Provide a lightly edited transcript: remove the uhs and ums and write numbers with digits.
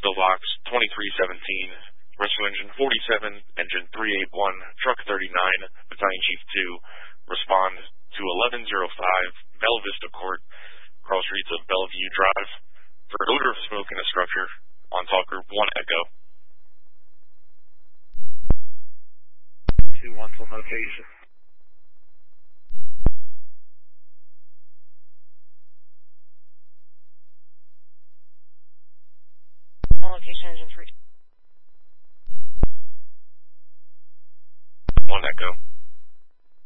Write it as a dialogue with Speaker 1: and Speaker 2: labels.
Speaker 1: Pillbox 2317, Rescue Engine 47, Engine 381, Truck 39, Battalion Chief 2, respond to 1105 Bella Vista Court, cross streets of Bellevue Drive, for odor of smoke in a structure, on talk group 1 Echo.
Speaker 2: 2-1 on location.
Speaker 3: On location, Engine 3.
Speaker 1: 1 Echo.